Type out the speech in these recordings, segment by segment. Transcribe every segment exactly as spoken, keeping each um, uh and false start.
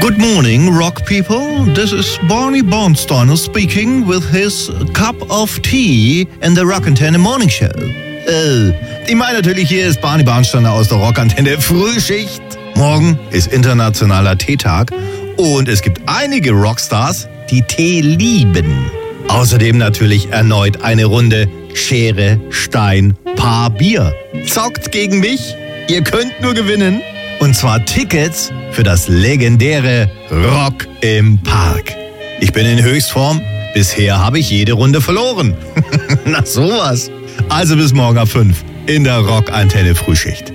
Good morning, rock people. This is Barney Bornsteiner speaking with his cup of tea in the Rockantenne Morning Show. Äh, ich meine natürlich, hier ist Barney Bornsteiner aus der Rockantenne Frühschicht. Morgen ist internationaler Teetag und es gibt einige Rockstars, die Tee lieben. Außerdem natürlich erneut eine Runde Schere, Stein, Paar, Bier. Zockt gegen mich, ihr könnt nur gewinnen. Und zwar Tickets für das legendäre Rock im Park. Ich bin in Höchstform. Bisher habe ich jede Runde verloren. Na sowas. Also bis morgen ab fünf in der Rockantenne Frühschicht.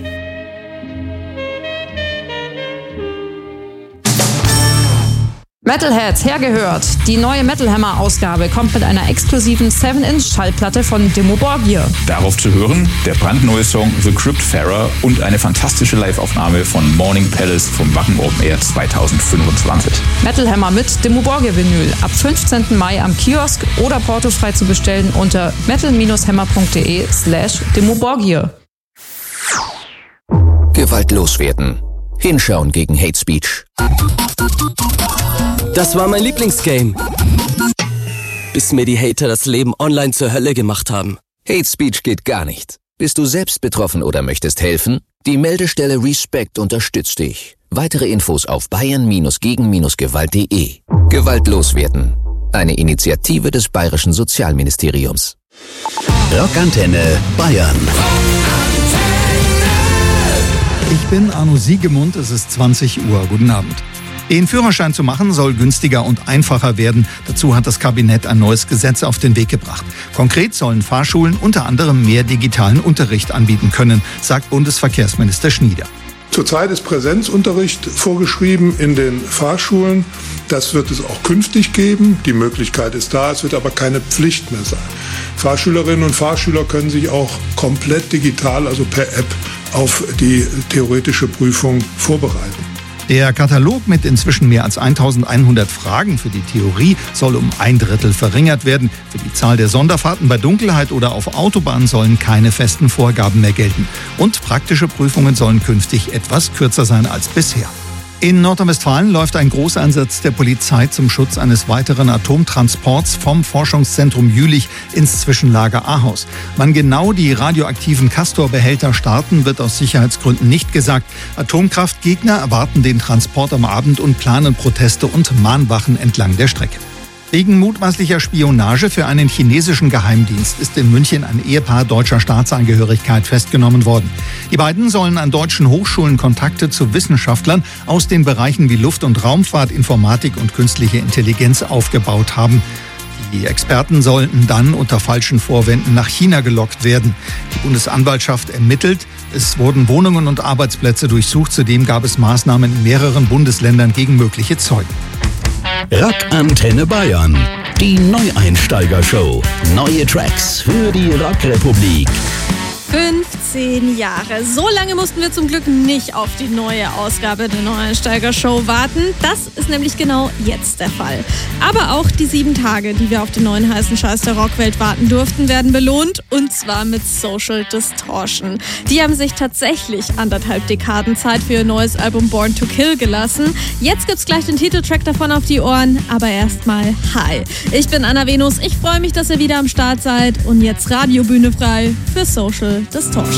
Metalheads, hergehört! Die neue Metal Hammer-Ausgabe kommt mit einer exklusiven seven inch Schallplatte von Dimmu Borgir. Darauf zu hören der brandneue Song The Cryptfarer und eine fantastische Live-Aufnahme von Morning Palace vom Wacken Open Air zwanzig fünfundzwanzig. Metal Hammer mit Dimmu Borgir Vinyl ab fünfzehnten Mai am Kiosk oder portofrei zu bestellen unter metal-hammer.de slash Dimmu Borgir. Gewaltlos werden. Hinschauen gegen Hate Speech. Das war mein Lieblingsgame. Bis mir die Hater das Leben online zur Hölle gemacht haben. Hate Speech geht gar nicht. Bist du selbst betroffen oder möchtest helfen? Die Meldestelle Respect unterstützt dich. Weitere Infos auf bayern gegen gewalt punkt de. Gewaltlos werden. Eine Initiative des Bayerischen Sozialministeriums. Rockantenne Bayern. Ich bin Arno Siegemund, es ist zwanzig Uhr. Guten Abend. Den Führerschein zu machen soll günstiger und einfacher werden. Dazu hat das Kabinett ein neues Gesetz auf den Weg gebracht. Konkret sollen Fahrschulen unter anderem mehr digitalen Unterricht anbieten können, sagt Bundesverkehrsminister Schnieder. Zurzeit ist Präsenzunterricht vorgeschrieben in den Fahrschulen. Das wird es auch künftig geben. Die Möglichkeit ist da, es wird aber keine Pflicht mehr sein. Fahrschülerinnen und Fahrschüler können sich auch komplett digital, also per App, auf die theoretische Prüfung vorbereiten. Der Katalog mit inzwischen mehr als eintausendeinhundert Fragen für die Theorie soll um ein Drittel verringert werden. Für die Zahl der Sonderfahrten bei Dunkelheit oder auf Autobahn sollen keine festen Vorgaben mehr gelten. Und praktische Prüfungen sollen künftig etwas kürzer sein als bisher. In Nordrhein-Westfalen läuft ein Großeinsatz der Polizei zum Schutz eines weiteren Atomtransports vom Forschungszentrum Jülich ins Zwischenlager Ahaus. Wann genau die radioaktiven Castor-Behälter starten, wird aus Sicherheitsgründen nicht gesagt. Atomkraftgegner erwarten den Transport am Abend und planen Proteste und Mahnwachen entlang der Strecke. Wegen mutmaßlicher Spionage für einen chinesischen Geheimdienst ist in München ein Ehepaar deutscher Staatsangehörigkeit festgenommen worden. Die beiden sollen an deutschen Hochschulen Kontakte zu Wissenschaftlern aus den Bereichen wie Luft- und Raumfahrt, Informatik und künstliche Intelligenz aufgebaut haben. Die Experten sollten dann unter falschen Vorwänden nach China gelockt werden. Die Bundesanwaltschaft ermittelt. Es wurden Wohnungen und Arbeitsplätze durchsucht. Zudem gab es Maßnahmen in mehreren Bundesländern gegen mögliche Zeugen. Rockantenne Bayern. Die Neueinsteiger-Show. Neue Tracks für die Rockrepublik. fünfzehn Jahre. So lange mussten wir zum Glück nicht auf die neue Ausgabe der Neueinsteiger-Show warten. Das ist nämlich genau jetzt der Fall. Aber auch die sieben Tage, die wir auf den neuen heißen Scheiß der Rockwelt warten durften, werden belohnt. Und zwar mit Social Distortion. Die haben sich tatsächlich anderthalb Dekaden Zeit für ihr neues Album Born to Kill gelassen. Jetzt gibt's gleich den Titeltrack davon auf die Ohren. Aber erstmal hi. Ich bin Anna Venus. Ich freue mich, dass ihr wieder am Start seid. Und jetzt Radiobühne frei für Social Distortion.